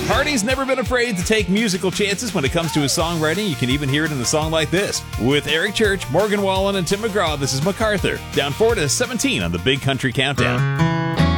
Hardy's never been afraid to take musical chances when it comes to his songwriting. You can even hear it in a song like this. With Eric Church, Morgan Wallen, and Tim McGraw, this is MacArthur. Down 4 to 17 on the Big Country Countdown.